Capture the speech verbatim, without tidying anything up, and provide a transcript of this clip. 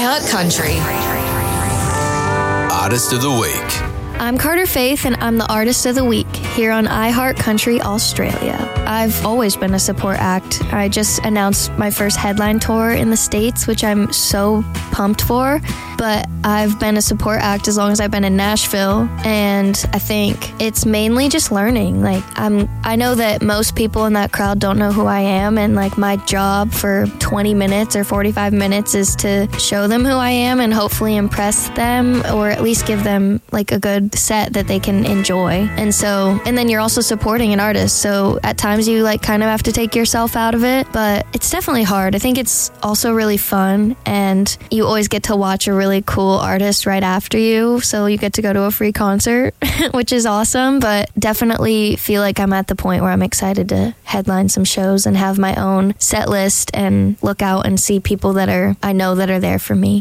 iHeart Country. Artist of the Week. I'm Carter Faith, and I'm the Artist of the Week here on iHeart Country Australia. I've always been a support act. I just announced my first headline tour in the States, which I'm so pumped for. But I've been a support act as long as I've been in Nashville, and I think it's mainly just learning. Like, I'm, I know that most people in that crowd don't know who I am, and like my job for twenty minutes or forty-five minutes is to show them who I am and hopefully impress them, or at least give them like a good set that they can enjoy. And so, and then you're also supporting an artist, so at times you like kind of have to take yourself out of it, but it's definitely hard. I think it's also really fun, and you always get to watch a really really cool artist right after you, so you get to go to a free concert, which is awesome. But definitely feel like I'm at the point where I'm excited to headline some shows and have my own set list and look out and see people that are I know that are there for me.